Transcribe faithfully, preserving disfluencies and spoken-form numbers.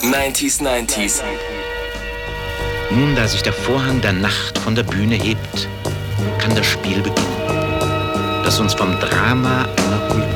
neunzig neunzig. Nun, da sich der Vorhang der Nacht von der Bühne hebt, kann das Spiel beginnen, das uns vom Drama einer